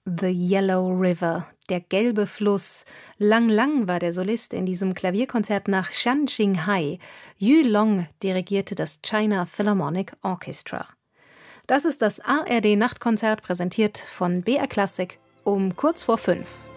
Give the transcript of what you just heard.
The Yellow River, der gelbe Fluss. Lang Lang war der Solist in diesem Klavierkonzert nach Shan Qinghai. Yu Long dirigierte das China Philharmonic Orchestra. Das ist das ARD Nachtkonzert, präsentiert von BR Classic um kurz vor 5.